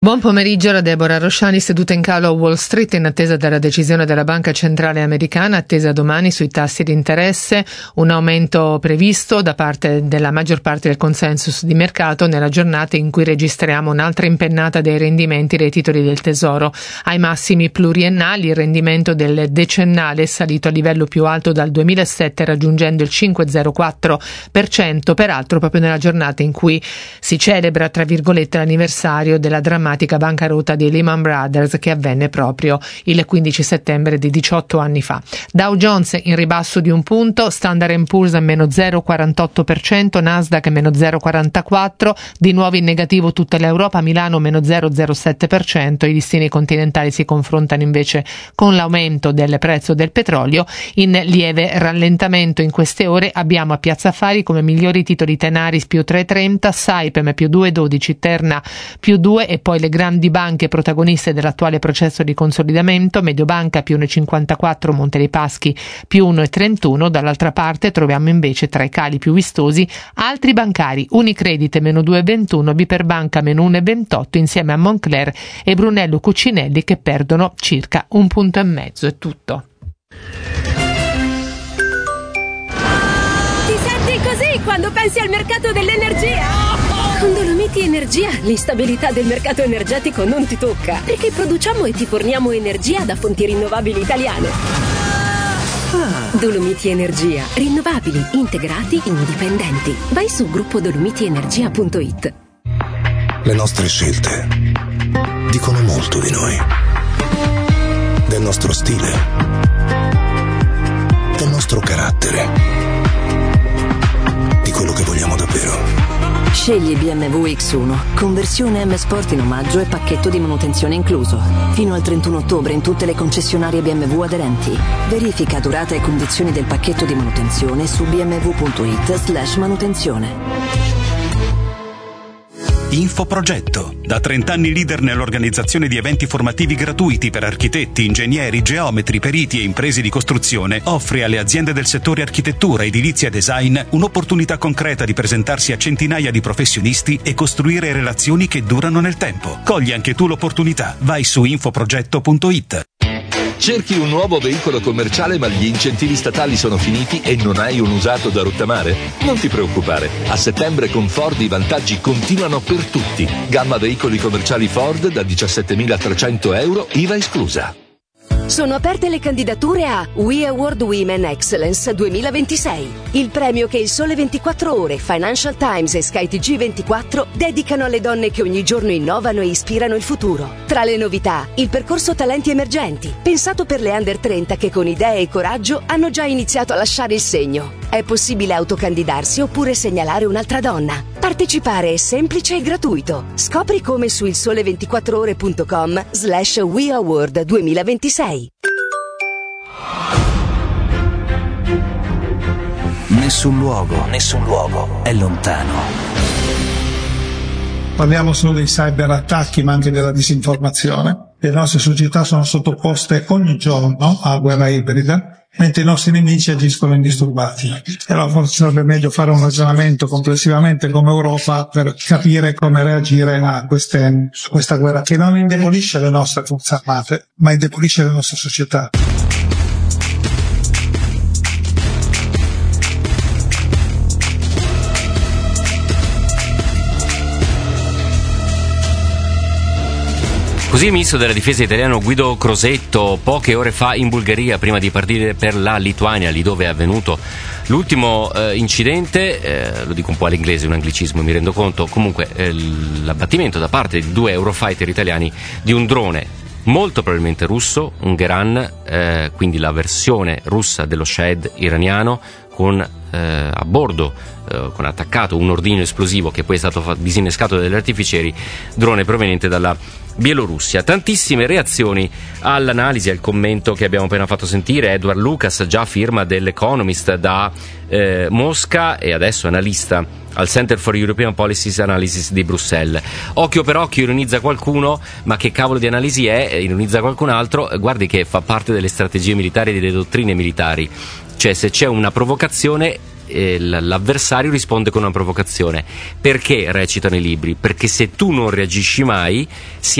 Buon pomeriggio da Deborah Rosciani, seduta in calo a Wall Street in attesa della decisione della Banca Centrale Americana, attesa domani sui tassi di interesse, un aumento previsto da parte della maggior parte del consensus di mercato nella giornata in cui registriamo un'altra impennata dei rendimenti dei titoli del Tesoro. Ai massimi pluriennali il rendimento del decennale è salito a livello più alto dal 2007 raggiungendo il 5,04%, peraltro proprio nella giornata in cui si celebra tra virgolette l'anniversario della drammatica bancarotta di Lehman Brothers che avvenne proprio il 15 settembre di 18 anni fa. Dow Jones in ribasso di un punto, Standard & Poor's a meno 0,48%, Nasdaq meno 0,44%, di nuovo in negativo tutta l'Europa, Milano meno 0,07%, i listini continentali si confrontano invece con l'aumento del prezzo del petrolio. In lieve rallentamento in queste ore abbiamo a Piazza Affari come migliori titoli Tenaris più 3,30, Saipem più 2,12, Terna più 2 e poi le grandi banche protagoniste dell'attuale processo di consolidamento, Mediobanca più 1,54, Monte dei Paschi più 1,31, dall'altra parte troviamo invece tra i cali più vistosi altri bancari, Unicredit meno 2,21, Biperbanca meno 1,28 insieme a Moncler e Brunello Cucinelli che perdono circa 1,5 punti. È tutto. Ti senti così quando pensi al mercato dell'energia? Con Dolomiti Energia l'instabilità del mercato energetico non ti tocca, perché produciamo e ti forniamo energia da fonti rinnovabili italiane. Dolomiti Energia, rinnovabili, integrati, indipendenti. Vai su gruppoDolomitienergia.it. Le nostre scelte dicono molto di noi, del nostro stile, del nostro carattere, di quello che vogliamo davvero. Scegli BMW X1, conversione M Sport in omaggio e pacchetto di manutenzione incluso. Fino al 31 ottobre in tutte le concessionarie BMW aderenti. Verifica durata e condizioni del pacchetto di manutenzione su bmw.it/manutenzione. Infoprogetto. Da 30 anni leader nell'organizzazione di eventi formativi gratuiti per architetti, ingegneri, geometri, periti e imprese di costruzione, offre alle aziende del settore architettura, edilizia e design un'opportunità concreta di presentarsi a centinaia di professionisti e costruire relazioni che durano nel tempo. Cogli anche tu l'opportunità. Vai su infoprogetto.it. Cerchi un nuovo veicolo commerciale ma gli incentivi statali sono finiti e non hai un usato da rottamare? Non ti preoccupare, a settembre con Ford i vantaggi continuano per tutti. Gamma veicoli commerciali Ford da 17.300 euro, IVA esclusa. Sono aperte le candidature a We Award Women Excellence 2026, il premio che il Sole 24 Ore, Financial Times e Sky TG24 dedicano alle donne che ogni giorno innovano e ispirano il futuro. Tra le novità, il percorso Talenti Emergenti, pensato per le under 30 che con idee e coraggio hanno già iniziato a lasciare il segno. È possibile autocandidarsi oppure segnalare un'altra donna. Partecipare è semplice e gratuito. Scopri come su ilsole24ore.com/We Award 2026. Nessun luogo è lontano. Parliamo solo dei cyberattacchi ma anche della disinformazione. Le nostre società sono sottoposte ogni giorno a guerra ibrida, mentre i nostri nemici agiscono indisturbati. E allora forse sarebbe meglio fare un ragionamento complessivamente come Europa per capire come reagire a questa guerra che non indebolisce le nostre forze armate, ma indebolisce le nostre società. Così il ministro della difesa italiano Guido Crosetto poche ore fa in Bulgaria prima di partire per la Lituania, lì dove è avvenuto l'ultimo incidente, lo dico un po' all'inglese, un anglicismo mi rendo conto, comunque l'abbattimento da parte di 2 Eurofighter italiani di un drone molto probabilmente russo, un Geran, quindi la versione russa dello Shahed iraniano, con a bordo con attaccato un ordigno esplosivo che poi è stato disinnescato dagli artificieri, drone proveniente dalla Bielorussia. Tantissime reazioni all'analisi, al commento che abbiamo appena fatto sentire. Edward Lucas, già firma dell'Economist da Mosca e adesso analista al Center for European Policies Analysis di Bruxelles. Occhio per occhio, ironizza qualcuno, ma che cavolo di analisi è? Ironizza qualcun altro. Guardi che fa parte delle strategie militari e delle dottrine militari, cioè se c'è una provocazione l'avversario risponde con una provocazione. Perché recitano i libri? Perché se tu non reagisci mai